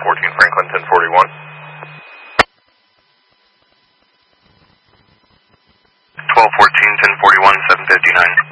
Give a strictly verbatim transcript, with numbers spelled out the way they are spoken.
fourteen Franklin, ten forty-one. twelve fourteen, ten forty-one, seven fifty-nine.